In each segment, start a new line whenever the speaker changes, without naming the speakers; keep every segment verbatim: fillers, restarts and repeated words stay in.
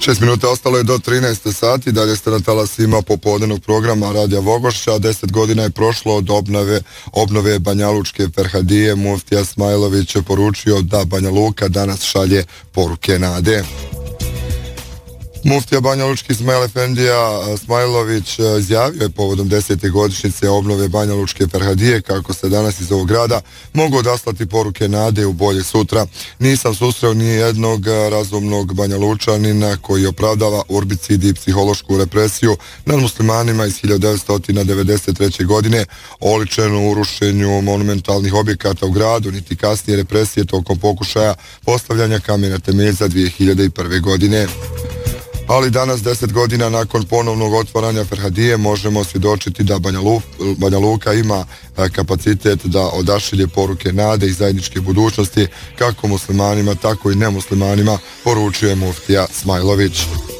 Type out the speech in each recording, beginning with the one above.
Šest minuta ostalo je do trinaest sati, dalje ste na talasima popodnevnog programa Radija Vogošća. Deset godina je prošlo od obnove, obnove Banjalučke Ferhadije. Muftija Smajlović je poručio da Banja Luka danas šalje poruke nade. Muftija Banjalučki Ismail Efendija Smajlović izjavio je povodom desete godišnjice obnove Banjalučke Ferhadije kako se danas iz ovog grada mogu odaslati poruke nade u bolje sutra. Nisam susreo ni jednog razumnog Banjalučanina koji opravdava urbicid i psihološku represiju nad muslimanima iz hiljadu devetsto devedeset treće. godine, oličenu u rušenju monumentalnih objekata u gradu, niti kasnije represije tokom pokušaja postavljanja kamena temeljca dvije hiljade prve. godine. Ali danas, deset godina nakon ponovnog otvaranja Ferhadije, možemo svjedočiti da Banja, Lu, Banja Luka ima kapacitet da odašilje poruke nade i zajedničke budućnosti kako muslimanima, tako i nemuslimanima, poručuje muftija Smajlović.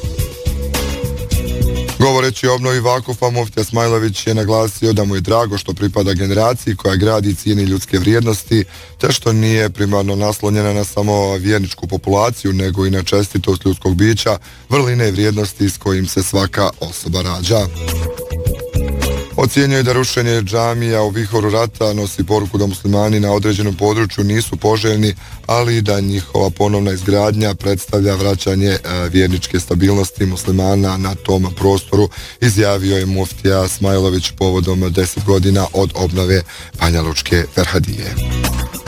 Govoreći o obnovi Vakufa, muftija Smajlović je naglasio da mu je drago što pripada generaciji koja gradi i cijeni ljudske vrijednosti, te što nije primarno naslonjena na samo vjerničku populaciju, nego i na čestitost ljudskog bića, vrline i vrijednosti s kojim se svaka osoba rađa. Ocijenio je da rušenje džamija u vihoru rata nosi poruku da muslimani na određenom području nisu poželjni, ali da njihova ponovna izgradnja predstavlja vraćanje vjerničke stabilnosti muslimana na tom prostoru, izjavio je muftija Smajlović povodom deset godina od obnove Banjalučke Ferhadije.